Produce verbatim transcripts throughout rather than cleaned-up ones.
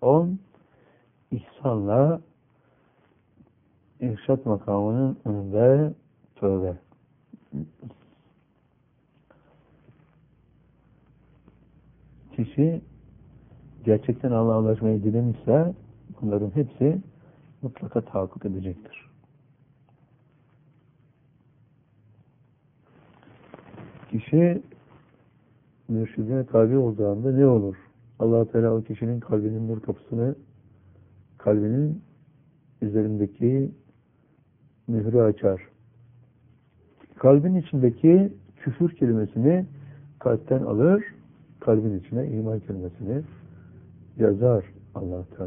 on ihsanla irşat makamının önünde tövbe. Kişi gerçekten Allah'a ulaşmayı dilemişse bunların hepsi mutlaka tahakkuk edecektir. Kişi mürşidine tabi olduğu anda ne olur? Allah-u Teala o kişinin kalbinin nur kapısını, kalbinin üzerindeki mührü açar. Kalbin içindeki küfür kelimesini kalpten alır, kalbin içine iman kelimesini yazar Allah-u Teala.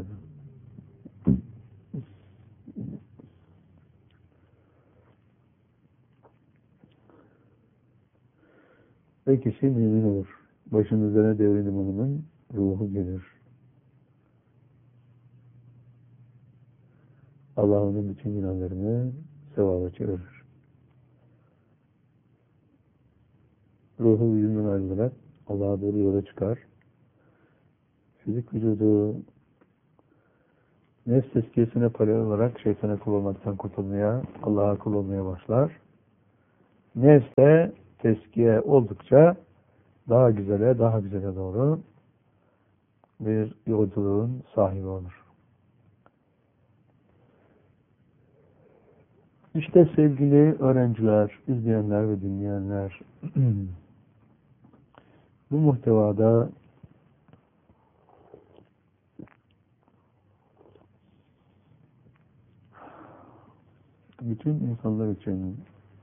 Ve kişi mümin olur. Başının üzerine devre limanının ruhu gelir. Allah onun bütün günahlarını sevaba çevirir. Ruhu vücudundan ayrılarak Allah'a doğru yola çıkar. Fizik vücudu nefs tezkiyesine paralel olarak şeytana kul olmaktan kurtulmaya, Allah'a kul olmaya başlar. Nefs de tezkiye oldukça daha güzele, daha güzele doğru bir yolculuğun sahibi olur. İşte sevgili öğrenciler, izleyenler ve dinleyenler, bu muhtevada bütün insanlar için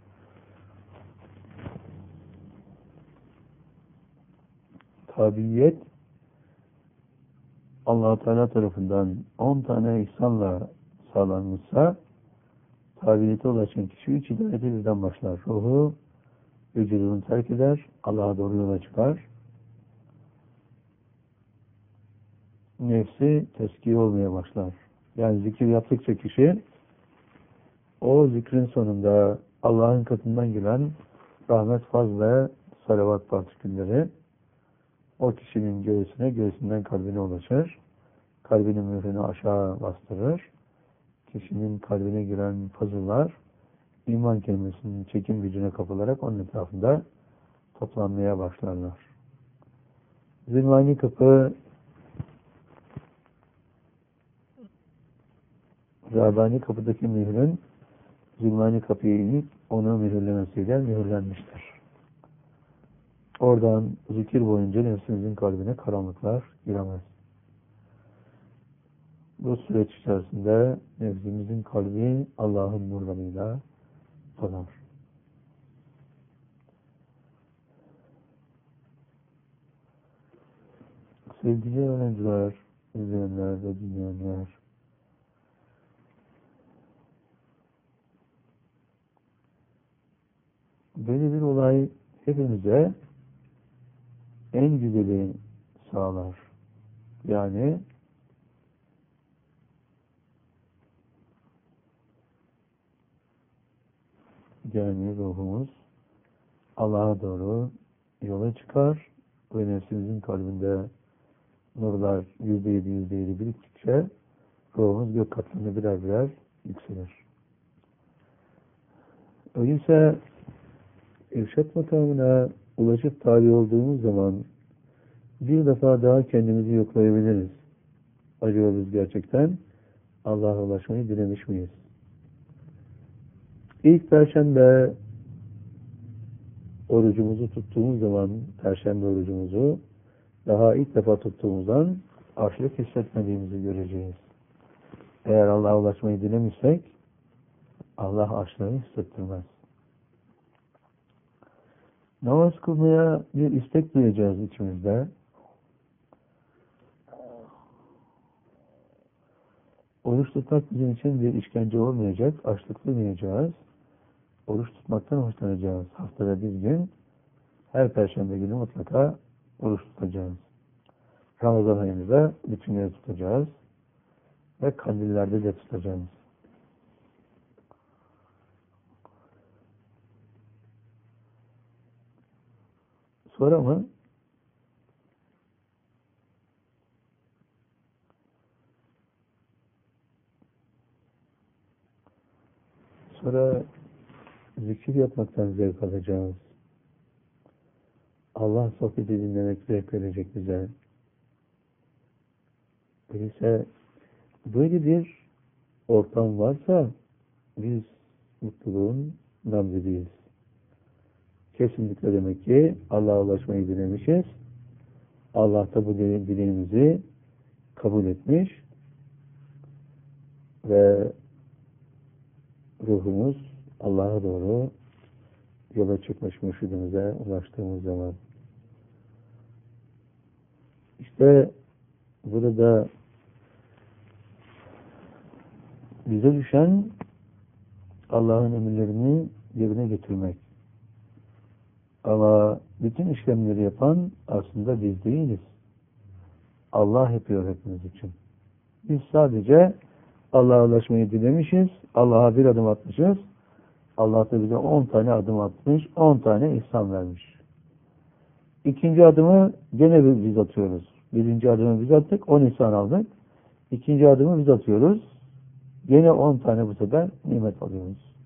tabiyet Allah-u Teala tarafından on tane ihsanla sağlanmışsa tabiyete ulaşan kişi üç hidayete birden başlar. Ruhu vücudunu terk eder, Allah'a doğru yola çıkar. Nefsi teskiye olmaya başlar. Yani zikir yaptıkça kişi o zikrin sonunda Allah'ın katından gelen rahmet, fazl ve salavat partikülleri o kişinin göğsüne, göğsünden kalbine ulaşır. Kalbinin mührünü aşağı bastırır. Kişinin kalbine giren fazıllar iman kelimesinin çekim gücüne kapılarak onun etrafında toplanmaya başlarlar. Zilmani kapı Rabani kapıdaki mührün Zilmani kapıya inip onu mühürlemesiyle mühürlenmiştir. Oradan zikir boyunca nefsimizin kalbine karanlıklar giremez. Bu süreç içerisinde nefsimizin kalbi Allah'ın nurlarıyla dolar. Sevgili öğrenciler, izleyenler ve dinleyenler, böyle bir olay hepimize en güzeli sağlar. Yani yani ruhumuz Allah'a doğru yola çıkar ve nefsimizin kalbinde nurlar yüzde yedi yüzde yedi biriktikçe ruhumuz gök katlarına birer birer yükselir. Öyleyse irşat makamına ulaşıp tabi olduğumuz zaman bir defa daha kendimizi yoklayabiliriz. Acaba biz gerçekten Allah'a ulaşmayı dilemiş miyiz? İlk Perşembe orucumuzu tuttuğumuz zaman, Perşembe orucumuzu daha ilk defa tuttuğumuzdan açlık hissetmediğimizi göreceğiz. Eğer Allah'a ulaşmayı dilemişsek Allah açlığı hissettirmez. Namaz kılmaya bir istek duyacağız içimizde. Oruç tutmak bizim için bir işkence olmayacak, açlık duymayacağız. Oruç tutmaktan hoşlanacağız. Haftada bir gün, her Perşembe günü mutlaka oruç tutacağız. Ramazan ayında bütünleri tutacağız. Ve kandillerde de tutacağız. Sonra mı? sonra zikir yapmaktan zevk alacağız. Allah sohbeti dinlemek zevk verecek bize. Öyleyse böyle bir ortam varsa biz mutluluğun namzediyiz. Kesinlikle demek ki Allah'a ulaşmayı dilemişiz. Allah da bu dileğimizi kabul etmiş ve ruhumuz Allah'a doğru yola çıkmış mürşidimize ulaştığımız zaman. İşte burada bize düşen Allah'ın emirlerini yerine getirmek. Ama bütün işlemleri yapan aslında biz değiliz. Allah yapıyor hepimiz için. Biz sadece Allah'a ulaşmayı dilemişiz. Allah'a bir adım atmışız. Allah da bize on tane adım atmış, on tane ihsan vermiş. İkinci adımı gene biz atıyoruz. Birinci adımı biz attık, on ihsan aldık. İkinci adımı biz atıyoruz. Gene on tane bu sefer nimet alıyoruz.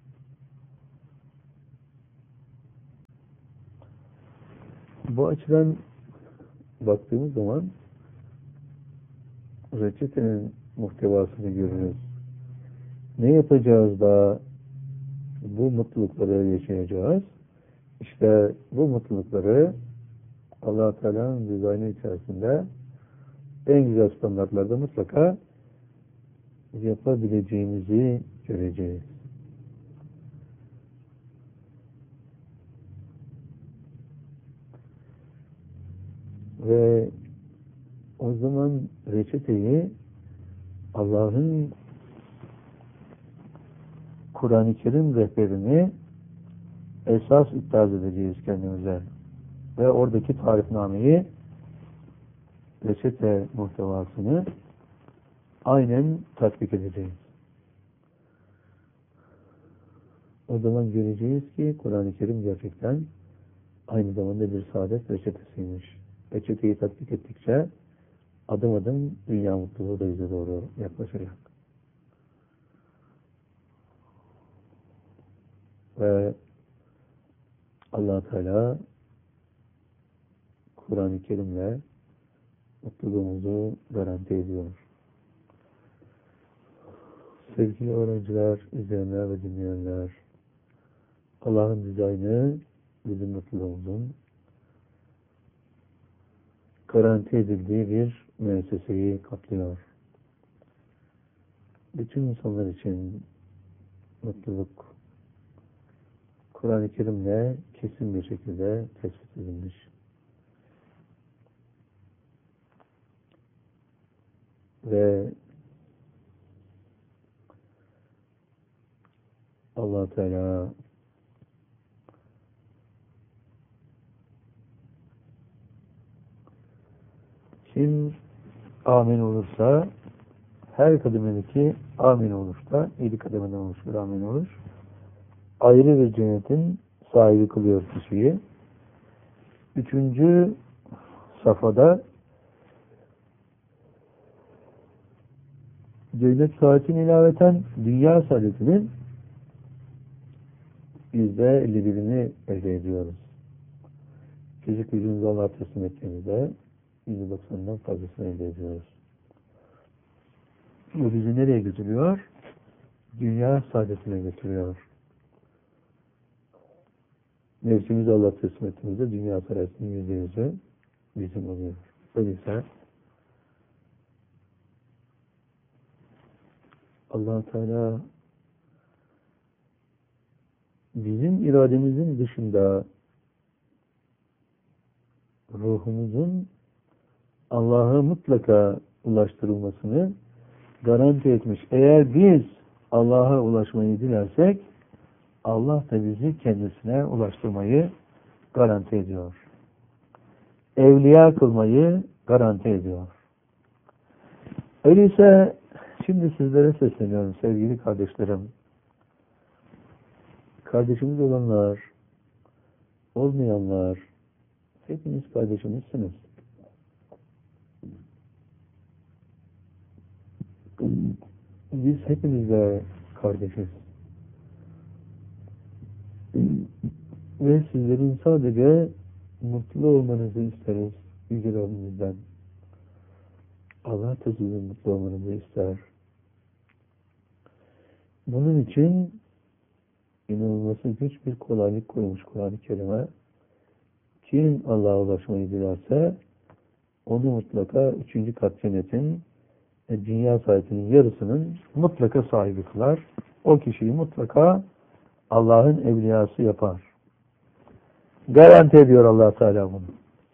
Bu açıdan baktığımız zaman reçetenin muhtevasını görürüz. Ne yapacağız da bu mutlulukları yaşayacağız? İşte bu mutlulukları Allah-u Teala'nın dizaynı içerisinde en güzel standartlarda mutlaka yapabileceğimizi göreceğiz. Ve o zaman reçeteyi Allah'ın Kur'an-ı Kerim rehberini esas iddiaz edeceğiz kendimize. Ve oradaki tarifnameyi, reçete muhtevasını aynen tatbik edeceğiz. O zaman göreceğiz ki Kur'an-ı Kerim gerçekten aynı zamanda bir saadet reçetesiymiş. Reçeteyi tatbik ettikçe adım adım dünya mutluluğu da bize doğru yaklaşacak. Ve Allah-u Teala Kur'an-ı Kerim'le mutluluğumuzu garanti ediyor. Sevgili öğrenciler, izleyenler ve dinleyenler, Allah'ın dizaynı bizim mutluluğumuzun garanti edildiği bir müesseseyi kaplıyor. Bütün insanlar için mutluluk Kur'an-ı Kerim'le kesin bir şekilde tespit edilmiş. Ve Allah Teala kim amin olursa, her kademedeki amin olursa, yedi kademeden oluşur amin olur. Ayrı bir cennetin sahibi kılıyor kişiyi. Üçüncü safhada cennet saatini ilaveten dünya saadetinin yüzde elli birini elde ediyoruz. Fizik gücümüzü Allah'a teslim ettiğimizde yüzde doksanından fazlasını elde ediyoruz. Bu bizi nereye götürüyor? Dünya saadetine götürüyor. Nefsimizi Allah teslim ettiğimizde dünya saadetinin yüzde yüzü bizim oluyor. Öyleyse Allah-u Teala bizim irademizin dışında ruhumuzun Allah'a mutlaka ulaştırılmasını garanti etmiş. Eğer biz Allah'a ulaşmayı dilersek Allah da bizi kendisine ulaştırmayı garanti ediyor. Evliya kılmayı garanti ediyor. Öyleyse şimdi sizlere sesleniyorum sevgili kardeşlerim. Kardeşimiz olanlar, olmayanlar, hepiniz kardeşimizsiniz. Biz hepimizle kardeşiz. Ve sizlerin sadece mutlu olmanızı isteriz Yüce Rabbimizden. Allah da sizin mutlu olmanızı ister. Bunun için inanılmaz güç bir kolaylık koymuş Kur'an-ı Kerim'e. Kim Allah'a ulaşmayı dilerse onu mutlaka üçüncü kat cennetin e, dünya sahibinin yarısının mutlaka sahibi kılar. O kişiyi mutlaka Allah'ın evliyası yapar. Garanti ediyor Allah Teala bunu.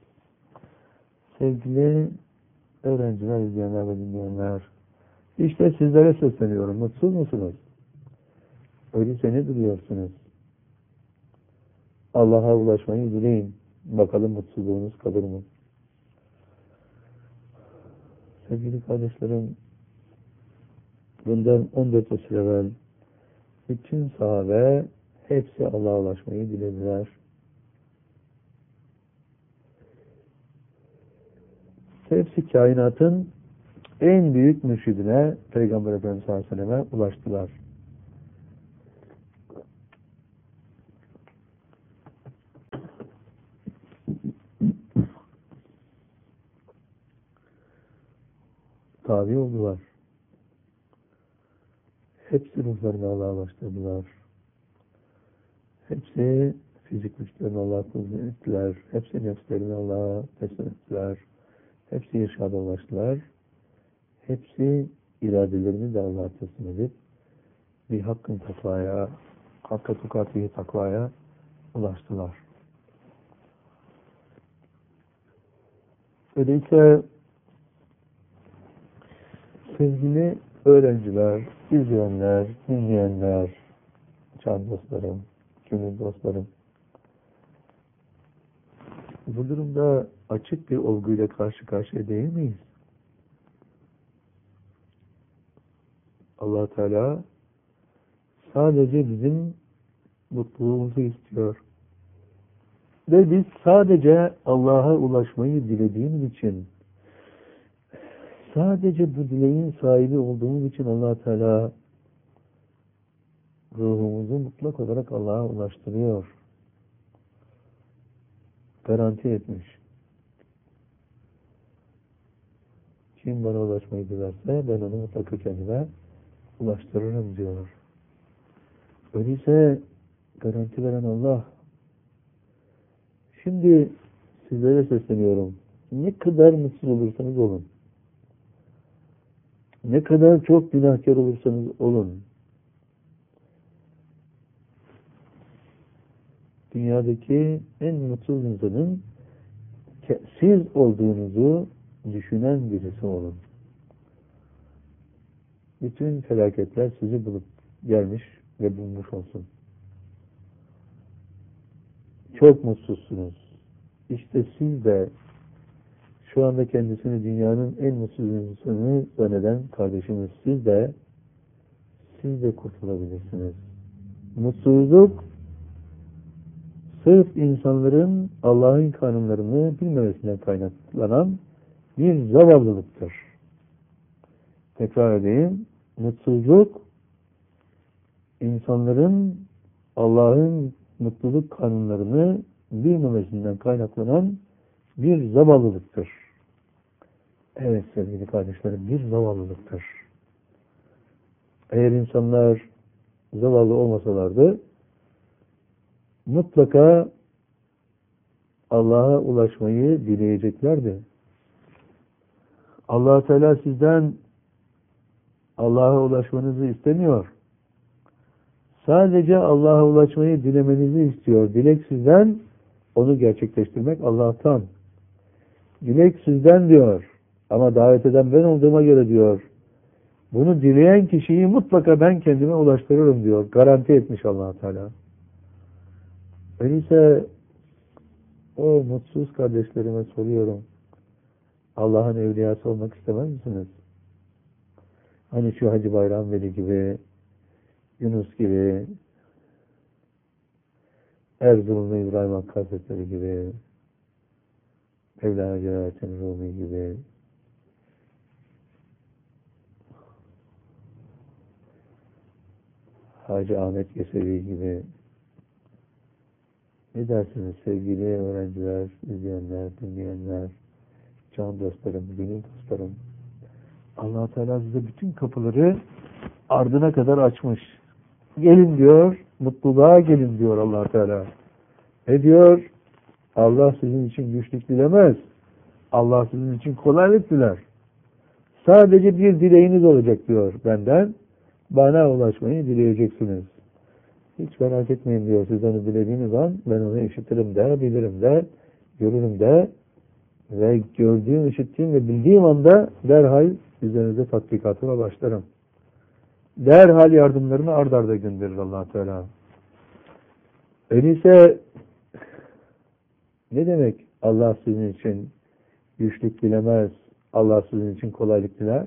Sevgili öğrenciler, izleyenler ve dinleyenler, işte sizlere sesleniyorum. Mutsuz musunuz? Öyleyse ne duruyorsunuz? Allah'a ulaşmayı dileyin. Bakalım mutsuzluğunuz kalır mı? Sevgili kardeşlerim, bundan on dört asır evvel bütün sahabe hepsi Allah'a ulaşmayı dilediler. Hepsi kainatın en büyük mürşidine, Peygamber Efendimiz sallallahu aleyhi ve selleme ulaştılar. Tabi oldular. Hepsi ruhlarını Allah'a ulaştırdılar. Hepsi fizik güçlerini Allah'a teslim ettiler. Hepsi nefslerini Allah'a teslim ettiler. Hepsi irşada ulaştılar. Hepsi iradelerini de Allah'a teslim edip bir hakkın takvaya, hakka tukatiye takvaya ulaştılar. Öyleyse sevgili öğrenciler, izleyenler, dinleyenler, can dostlarım, gönül dostlarım, bu durumda açık bir olguyla karşı karşıya değil miyiz? Allah Teala sadece bizim mutluluğumuzu istiyor. Ve biz sadece Allah'a ulaşmayı dilediğimiz için, sadece bu dileğin sahibi olduğumuz için Allah Teala ruhumuzu mutlak olarak Allah'a ulaştırıyor. Garanti etmiş. Kim bana ulaşmayı dilerse ben onu mutlaka kendime ulaştırırım diyor. Öyleyse garanti veren Allah. Şimdi sizlere sesleniyorum. Ne kadar mutsuz olursanız olun, ne kadar çok günahkar olursanız olun, dünyadaki en mutsuz insanın siz olduğunuzu düşünen birisi olun. Bütün felaketler sizi bulup gelmiş ve bulmuş olsun. Çok mutsuzsunuz. İşte siz de şu anda kendisini dünyanın en mutsuz insanı zanneden kardeşimiz, siz de siz de kurtulabilirsiniz. Mutsuzluk sırf insanların Allah'ın kanunlarını bilmemesinden kaynaklanan bir zavallılıktır. Tekrar edeyim. Mutsuzluk insanların Allah'ın mutluluk kanunlarını bilmemesinden kaynaklanan bir zavallılıktır. Evet sevgili kardeşlerim, bir zavallılıktır. Eğer insanlar zavallı olmasalardı mutlaka Allah'a ulaşmayı dileyeceklerdi. Allah Teala sizden Allah'a ulaşmanızı istemiyor. Sadece Allah'a ulaşmayı dilemenizi istiyor. Dilek sizden, onu gerçekleştirmek Allah'tan. Dilek sizden diyor. Ama davet eden ben olduğuma göre diyor. Bunu dileyen kişiyi mutlaka ben kendime ulaştırırım diyor. Garanti etmiş Allah Teala. Öyleyse o mutsuz kardeşlerime soruyorum. Allah'ın evliyası olmak istemez misiniz? Hani şu Hacı Bayram Veli gibi, Yunus gibi, Erzurumlu İbrahim Hakkı Hazretleri gibi, Mevlana Celaleddin Rumi gibi, Hacı Ahmet Yesevi gibi, Ne dersiniz sevgili öğrenciler, izleyenler, dinleyenler, can dostlarım, gönül dostlarım? Allah Teala size bütün kapıları ardına kadar açmış. Gelin diyor, mutluluğa gelin diyor Allah Teala. Ne diyor? Allah sizin için güçlük dilemez. Allah sizin için kolaylık diler. Sadece bir dileğiniz olacak diyor benden. Bana ulaşmayı dileyeceksiniz. Hiç merak etmeyin diyor. Siz onu dilediğiniz an ben onu işitirim de, bilirim de, görürüm de ve gördüğüm, işittiğim ve bildiğim anda derhal üzerinize tatbikatına başlarım. Derhal yardımlarını ard arda gönderir Allah Teala. Öyleyse ne demek Allah sizin için güçlük dilemez, Allah sizin için kolaylık diler?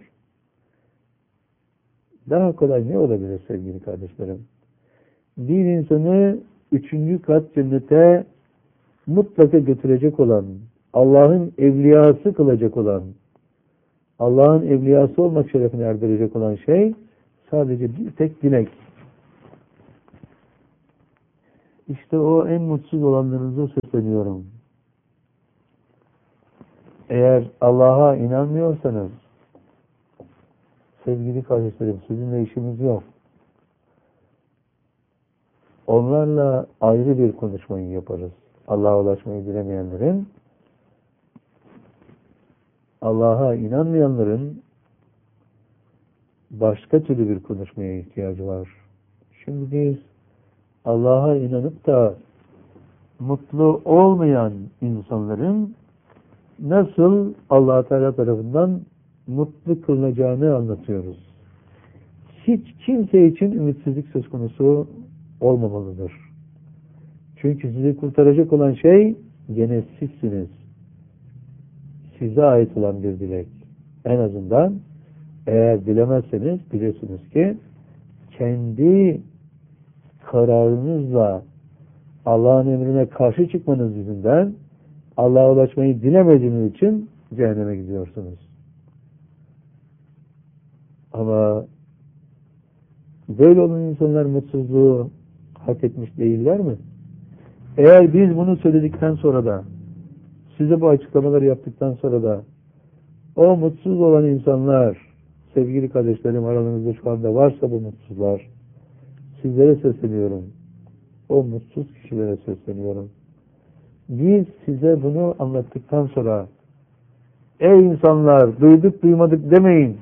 Daha kolay ne olabilir sevgili kardeşlerim? Bir insanı üçüncü kat cennete mutlaka götürecek olan, Allah'ın evliyası kılacak olan, Allah'ın evliyası olmak şerefine erdirecek olan şey sadece bir tek dilek. İşte o en mutsuz olanlarınıza sesleniyorum. Eğer Allah'a inanmıyorsanız, sevgili kardeşlerim, sizinle işimiz yok. Onlarla ayrı bir konuşmayı yaparız. Allah'a ulaşmayı dilemeyenlerin, Allah'a inanmayanların başka türlü bir konuşmaya ihtiyacı var. Şimdi biz Allah'a inanıp da mutlu olmayan insanların nasıl Allah Teala tarafından mutlu kılınacağını anlatıyoruz. Hiç kimse için ümitsizlik söz konusu olmamalıdır. Çünkü sizi kurtaracak olan şey gene sizsiniz. Size ait olan bir dilek. En azından eğer dilemezseniz bilirsiniz ki kendi kararınızla Allah'ın emrine karşı çıkmanız yüzünden Allah'a ulaşmayı dilemediğiniz için cehenneme gidiyorsunuz. Ama böyle olan insanlar mutsuzluğu hak etmiş değiller mi? Eğer biz bunu söyledikten sonra da, size bu açıklamaları yaptıktan sonra da o mutsuz olan insanlar, sevgili kardeşlerim, aranızda şu anda varsa bu mutsuzlar, sizlere sesleniyorum. O mutsuz kişilere sesleniyorum. Biz size bunu anlattıktan sonra ey insanlar duyduk duymadık demeyin.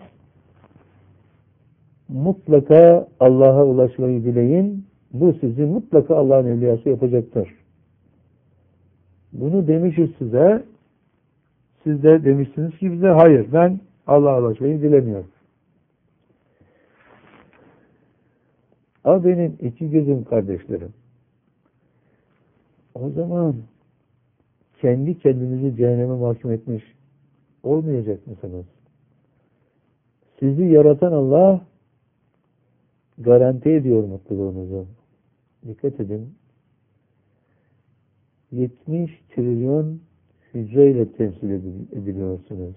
Mutlaka Allah'a ulaşmayı dileyin. Bu sizi mutlaka Allah'ın evliyası yapacaktır. Bunu demişiz size. Siz de demişsiniz ki bize hayır ben Allah'a ulaşmayı dilemiyorum. Ama benim iki gözüm kardeşlerim. O zaman kendi kendinizi cehenneme mahkum etmiş olmayacak mısınız? Sizi yaratan Allah garanti ediyor mutluluğunuzu. Dikkat edin. yetmiş trilyon hücreyle temsil ediliyorsunuz.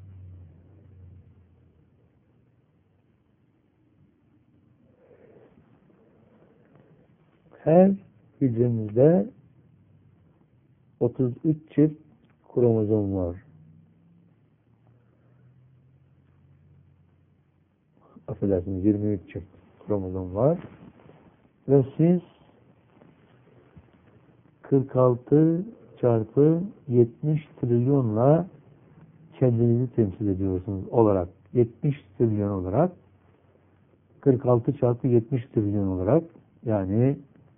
Her hücremizde otuz üç çift kromozom var. Affedersiniz, yirmi üç çift kromozom var. Ve siz kırk altı çarpı yetmiş trilyonla kendinizi temsil ediyorsunuz olarak. yetmiş trilyon olarak kırk altı çarpı yetmiş trilyon olarak yani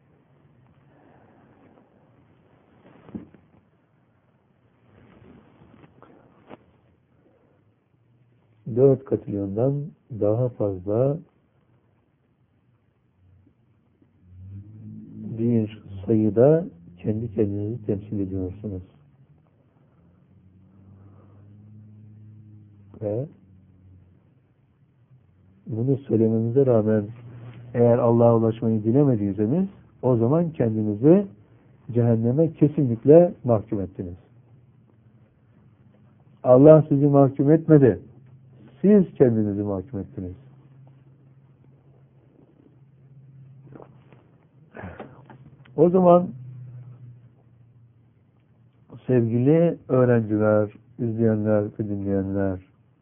dört katrilyondan daha fazla bir sayıda kendi kendinizi temsil ediyorsunuz. Ve bunu söylememize rağmen eğer Allah'a ulaşmayı dilemediyseniz o zaman kendinizi cehenneme kesinlikle mahkum ettiniz. Allah sizi mahkum etmedi. Siz kendinizi mahkum ettiniz. O zaman Sevgili öğrenciler, izleyenler ve dinleyenler,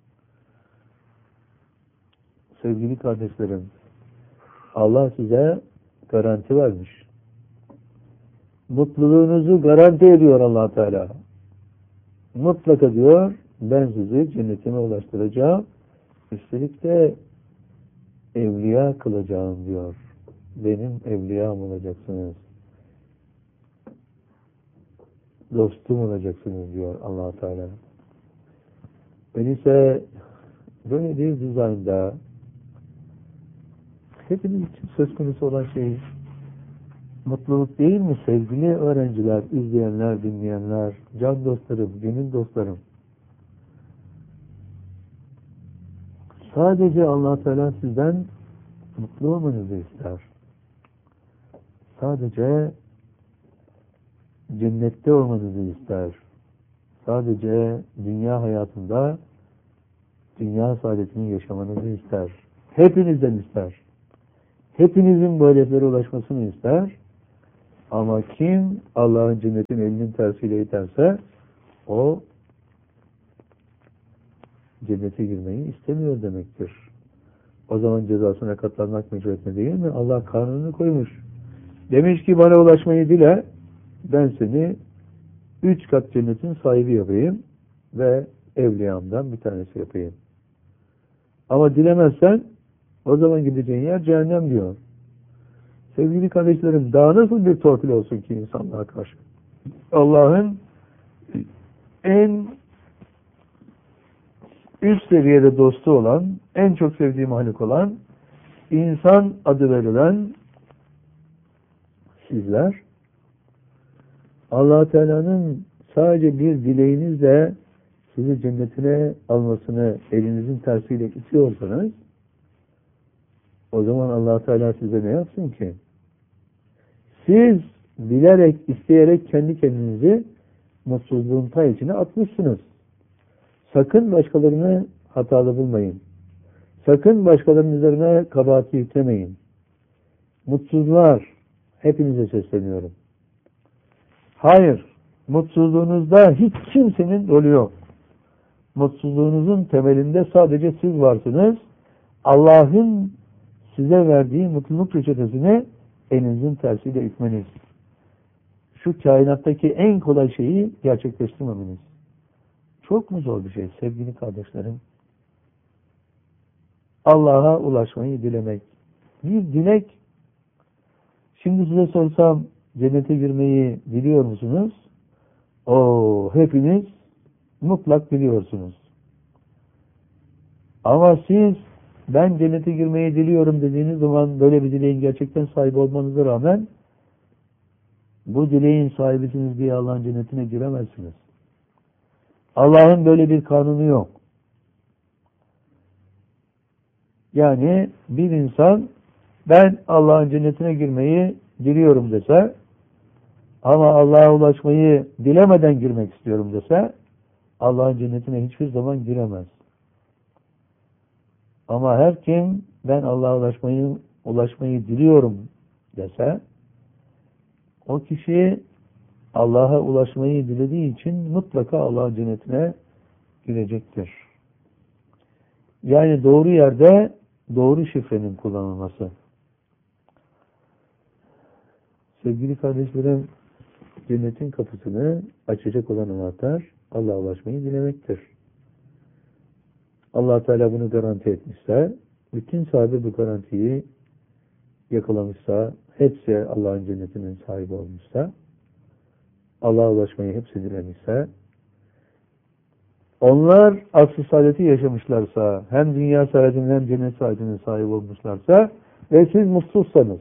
sevgili kardeşlerim, Allah size garanti vermiş. Mutluluğunuzu garanti ediyor Allah Teala. Mutlaka diyor, ben sizi cennetime ulaştıracağım. Üstelik de evliya kılacağım diyor. Benim evliyam olacaksınız. Dostum olacaksınız diyor Allah Teala. Ben ise böyle bir dizaynda hepiniz için söz konusu olan şey mutluluk değil mi sevgili öğrenciler, izleyenler, dinleyenler, can dostlarım, gönül dostlarım? Sadece Allah Teala sizden mutlu olmanızı ister. Sadece cennette olmanızı ister. Sadece dünya hayatında dünya saadetini yaşamanızı ister. Hepinizden ister. Hepinizin bu hedeflere ulaşmasını ister. Ama kim Allah'ın cennetin elinin tersiyle iterse o cennete girmeyi istemiyor demektir. O zaman cezasına katlanmak mecburiyetinde değil mi? Allah kanunu koymuş. Demiş ki bana ulaşmayı dile, ben seni üç kat cennetin sahibi yapayım ve evliyamdan bir tanesi yapayım. Ama dilemezsen o zaman gideceğin yer cehennem diyor. Sevgili kardeşlerim, daha nasıl bir torpil olsun ki insanlığa karşı? Allah'ın en üst seviyede dostu olan, en çok sevdiği mahluk olan, insan adı verilen sizler, Allah Teala'nın sadece bir dileğinizle sizi cennetine almasını elinizin tersiyle itiyorsanız, o zaman Allah Teala size ne yapsın ki? Siz bilerek, isteyerek kendi kendinizi mutsuzluğun ta içine atmışsınız. Sakın başkalarını hatalı bulmayın. Sakın başkalarının üzerine kabahati yüklemeyin. Mutsuzlar, hepinize sesleniyorum. Hayır, mutsuzluğunuzda hiç kimsenin rolü yok. Mutsuzluğunuzun temelinde sadece siz varsınız. Allah'ın size verdiği mutluluk reçetesini elinizin tersiyle itmeniz. Şu kainattaki en kolay şeyi gerçekleştirmemeniz. Çok mu zor bir şey sevgili kardeşlerim? Allah'a ulaşmayı dilemek. Bir dilek. Şimdi size sorsam cennete girmeyi biliyor musunuz? Oo, hepiniz mutlak biliyorsunuz. Ama siz ben cennete girmeyi diliyorum dediğiniz zaman böyle bir dileğin gerçekten sahibi olmanıza rağmen bu dileğin sahibisiniz diye Allah'ın cennetine giremezsiniz. Allah'ın böyle bir kanunu yok. Yani bir insan ben Allah'ın cennetine girmeyi diliyorum dese ama Allah'a ulaşmayı dilemeden girmek istiyorum dese Allah'ın cennetine hiçbir zaman giremez. Ama her kim ben Allah'a ulaşmayı ulaşmayı diliyorum dese o kişi Allah'a ulaşmayı dilediği için mutlaka Allah'ın cennetine girecektir. Yani doğru yerde doğru şifrenin kullanılması. Sevgili kardeşlerim, cennetin kapısını açacak olan anahtar Allah'a ulaşmayı dilemektir. Allah Teala bunu garanti etmişse, bütün sahibi bu garantiyi yakalamışsa, hepsi Allah'ın cennetinin sahibi olmuşsa, Allah'a ulaşmayı hepsi dilemişse, onlar asr-ı saadeti yaşamışlarsa, hem dünya saadetinin hem cennet saadetinin sahibi olmuşlarsa ve siz mutsuzsanız,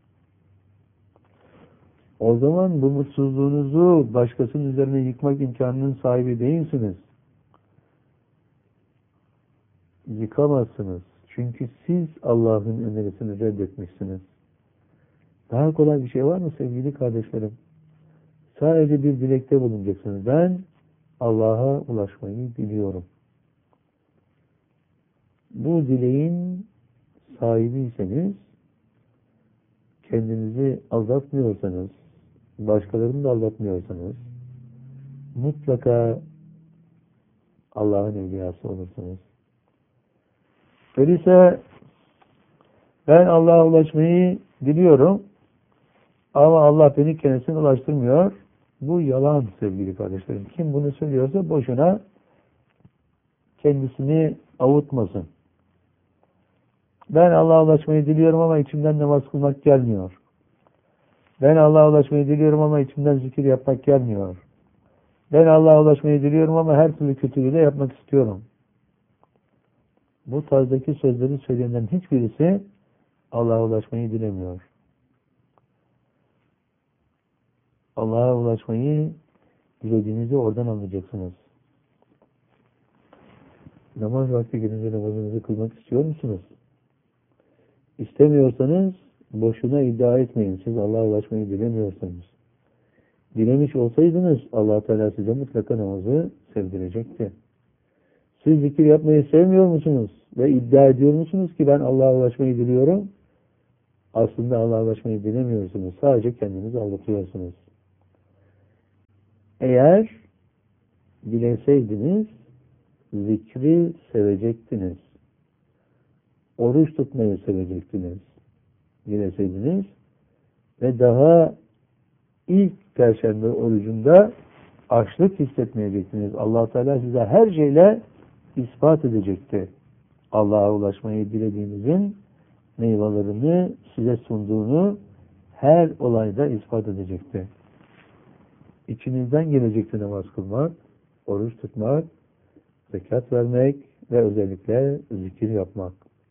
o zaman bu mutsuzluğunuzu başkasının üzerine yıkmak imkanının sahibi değilsiniz. Yıkamazsınız. Çünkü siz Allah'ın önerisini reddetmişsiniz. Daha kolay bir şey var mı sevgili kardeşlerim? Sadece bir dilekte bulunacaksınız. Ben Allah'a ulaşmayı diliyorum. Bu dileğin sahibiyseniz, kendinizi aldatmıyorsanız, başkalarını da aldatmıyorsanız, mutlaka Allah'ın evliyası olursunuz. Öyleyse ben Allah'a ulaşmayı diliyorum ama Allah beni kendisine ulaştırmıyor. Bu yalan sevgili kardeşlerim. Kim bunu söylüyorsa boşuna kendisini avutmasın. Ben Allah'a ulaşmayı diliyorum ama içimden namaz kılmak gelmiyor. Ben Allah'a ulaşmayı diliyorum ama içimden zikir yapmak gelmiyor. Ben Allah'a ulaşmayı diliyorum ama her türlü kötülüğü de yapmak istiyorum. Bu tarzdaki sözleri söyleyenlerin hiçbirisi Allah'a ulaşmayı dilemiyor. Allah'a ulaşmayı dilediğinizi oradan anlayacaksınız. Namaz vakti gelince namazınızı kılmak istiyor musunuz? İstemiyorsanız boşuna iddia etmeyin. Siz Allah'a ulaşmayı dilemiyorsanız. Dilemiş olsaydınız Allah Teala size mutlaka namazı sevdirecekti. Siz zikir yapmayı sevmiyor musunuz? Ve iddia ediyor musunuz ki ben Allah'a ulaşmayı diliyorum? Aslında Allah'a ulaşmayı dilemiyorsunuz. Sadece kendinizi aldatıyorsunuz. Eğer dileseydiniz zikri sevecektiniz. Oruç tutmayı sevecektiniz. Dileseydiniz ve daha ilk Perşembe orucunda açlık hissetmeyecektiniz. Allah Teala size her şeyle ispat edecekti. Allah'a ulaşmayı dilediğinizin meyvelerini size sunduğunu her olayda ispat edecekti. İçinizden gelecekti namaz kılmak, oruç tutmak, zekat vermek ve özellikle zikir yapmak.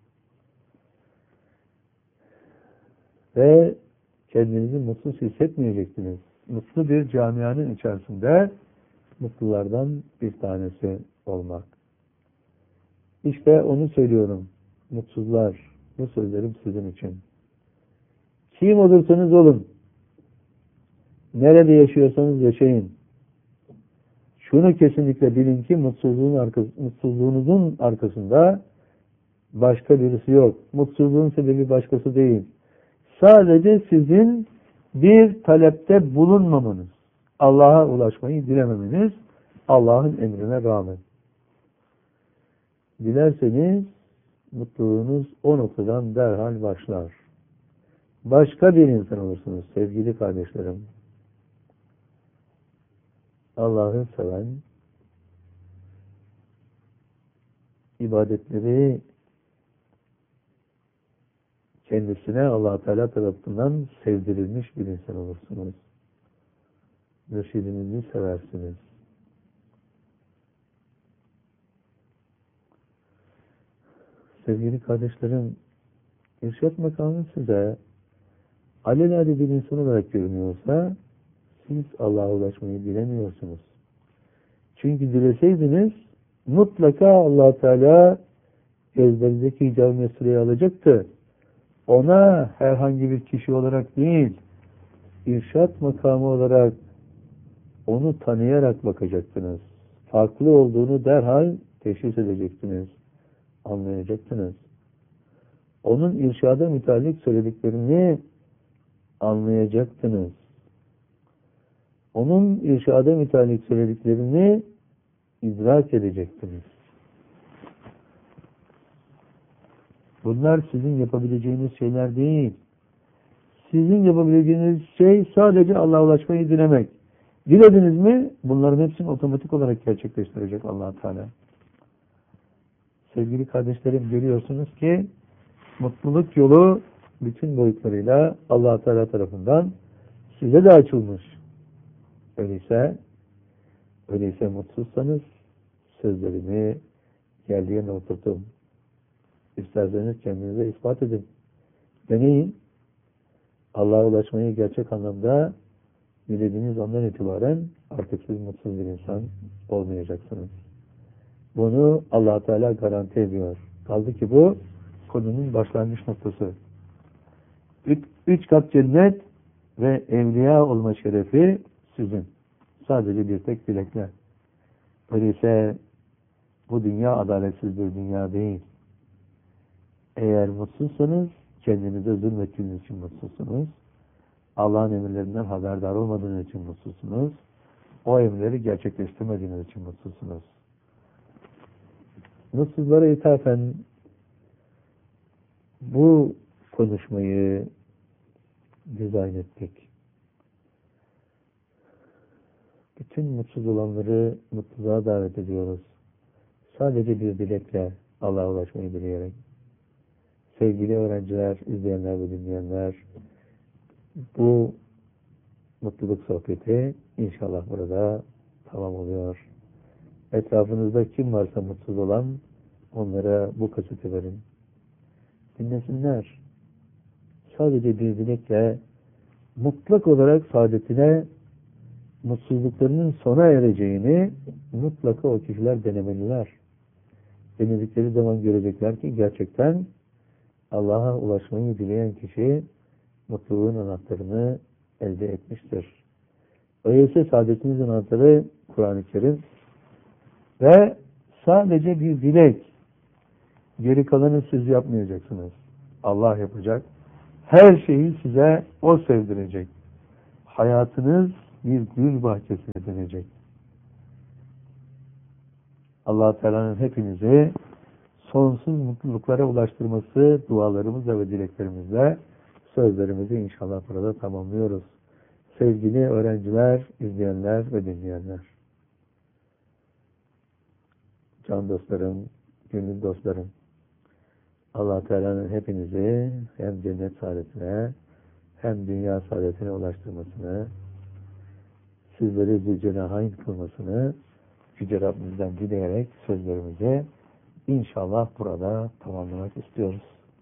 Ve kendinizi mutsuz hissetmeyecektiniz. Mutlu bir camianın içerisinde mutlulardan bir tanesi olmak. İşte onu söylüyorum. Mutsuzlar, bu sözlerim sizin için. Kim olursanız olun, nerede yaşıyorsanız yaşayın. Şunu kesinlikle bilin ki mutsuzluğun arkası, mutsuzluğunuzun arkasında başka birisi yok. Mutsuzluğun sebebi başkası değil. Sadece sizin bir talepte bulunmamanız, Allah'a ulaşmayı dilememeniz, Allah'ın emrine rağmen. Dilerseniz mutluluğunuz o noktadan derhal başlar. Başka bir insan olursunuz sevgili kardeşlerim. Allah'ı seven, ibadetleri kendisine Allah Teala tarafından sevdirilmiş bir insan olursunuz. Mürşidinizi seversiniz. Sevgili kardeşlerim, irşad makamı size alelade bir insan olarak görünüyorsa siz Allah'a ulaşmayı dilemiyorsunuz. Çünkü dileseydiniz mutlaka Allah Teala gözlerindeki hicab-ı mesureyi alacaktı. Ona herhangi bir kişi olarak değil, irşad makamı olarak onu tanıyarak bakacaktınız. Farklı olduğunu derhal teşhis edecektiniz. Anlayacaktınız. Onun irşada müteallik söylediklerini anlayacaktınız. Onun irşada müteallik söylediklerini idrak edecektiniz. Bunlar sizin yapabileceğiniz şeyler değil. Sizin yapabileceğiniz şey sadece Allah'a ulaşmayı dilemek. Dilediniz mi bunların hepsini otomatik olarak gerçekleştirecek Allah Teala. Sevgili kardeşlerim, görüyorsunuz ki mutluluk yolu bütün boyutlarıyla Allah Teala tarafından size de açılmış. Öyleyse öyleyse mutsuzsanız sözlerimi geldiğine oturtun. İsterseniz kendinize ispat edin. Deneyin. Allah'a ulaşmayı gerçek anlamda dilediğiniz andan itibaren artık siz mutsuz bir insan olmayacaksınız. Bunu Allah Teala garanti ediyor. Kaldı ki bu konunun başlangıç noktası. Üç, üç kat cennet ve evliya olma şerefi sizin. Sadece bir tek dilekle. Öyleyse bu dünya adaletsiz bir dünya değil. Eğer mutsuzsanız kendinize zulmettiğiniz için mutsuzsunuz. Allah'ın emirlerinden haberdar olmadığınız için mutsuzsunuz. o emirleri gerçekleştirmediğiniz için mutsuzsunuz. Mutsuzlara ithafen bu konuşmayı dizayn ettik. Bütün mutsuz olanları mutluluğa davet ediyoruz. Sadece bir dilekle Allah'a ulaşmayı dileyerek. Sevgili öğrenciler, izleyenler ve dinleyenler, bu mutluluk sohbeti inşallah burada tamam oluyor. Etrafınızda kim varsa mutsuz olan onlara bu kaseti verin. Dinlesinler. Sadece bir dilekle mutlak olarak saadetine, mutsuzluklarının sona ereceğini mutlaka o kişiler denemeliler. Denedikleri zaman görecekler ki gerçekten Allah'a ulaşmayı dileyen kişi mutluluğun anahtarını elde etmiştir. Öyleyse saadetimizin anahtarı Kur'an-ı Kerim ve sadece bir dilek. Geri kalanı siz yapmayacaksınız. Allah yapacak. Her şeyi size O sevdirecek. Hayatınız bir gül bahçesine dönecek. Allah Teala'nın hepinizi sonsuz mutluluklara ulaştırması dualarımızla ve dileklerimizle sözlerimizi inşallah burada tamamlıyoruz. Sevgili öğrenciler, izleyenler ve dinleyenler. Can dostlarım, gönül dostlarım. Allah Teala'nın hepinizi hem cennet saadetine hem dünya saadetine ulaştırmasını, sizleri zülcenahayn kılmasını Yüce Rabbimizden dileyerek sözlerimizi inşallah burada tamamlamak istiyoruz.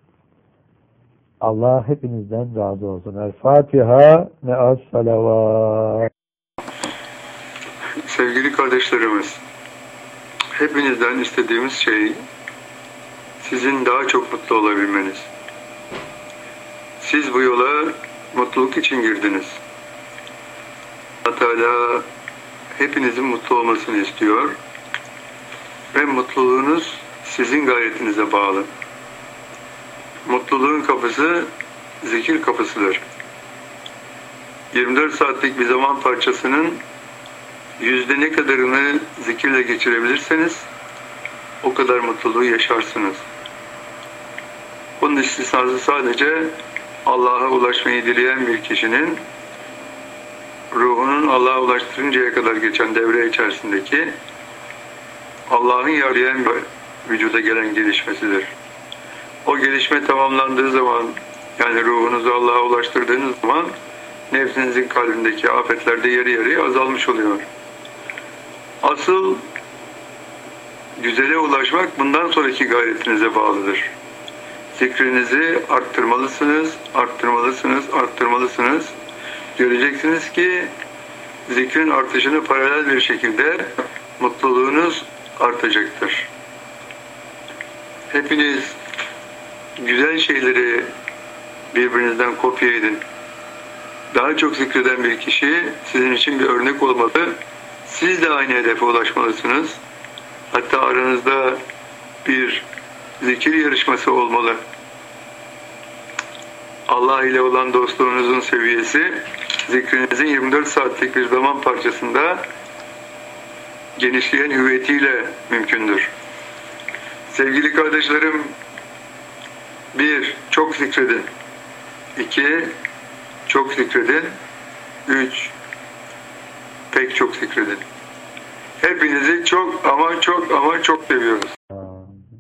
Allah hepinizden razı olsun. El Fatiha ve Es-Salavat. Sevgili kardeşlerimiz, hepinizden istediğimiz şey sizin daha çok mutlu olabilmeniz. Siz bu yola mutluluk için girdiniz. Allah Teala hepinizin mutlu olmasını istiyor ve mutluluğunuz sizin gayretinize bağlı. Mutluluğun kapısı zikir kapısıdır. yirmi dört saatlik bir zaman parçasının yüzde ne kadarını zikirle geçirebilirseniz o kadar mutluluğu yaşarsınız. Bunun istisnası sadece Allah'a ulaşmayı dileyen bir kişinin ruhunun Allah'a ulaştırıncaya kadar geçen devre içerisindeki Allah'ın yarlayan vücuda gelen gelişmesidir. O gelişme tamamlandığı zaman, yani ruhunuzu Allah'a ulaştırdığınız zaman nefsinizin kalbindeki afetler de yarı yarıya azalmış oluyor. Asıl güzele ulaşmak bundan sonraki gayretinize bağlıdır. Zikrinizi arttırmalısınız, arttırmalısınız, arttırmalısınız. Göreceksiniz ki zikrin artışını paralel bir şekilde mutluluğunuz artacaktır. Hepiniz güzel şeyleri birbirinizden kopya edin. Daha çok zikreden bir kişi sizin için bir örnek olmalı. Siz de aynı hedefe ulaşmalısınız. Hatta aranızda bir zikir yarışması olmalı. Allah ile olan dostluğunuzun seviyesi zikrinizin yirmi dört saatlik bir zaman parçasında genişleyen hüviyetiyle mümkündür. Sevgili kardeşlerim, bir, çok zikredin. İki, çok zikredin. Üç, pek çok zikredin. Hepinizi çok ama çok ama çok seviyoruz.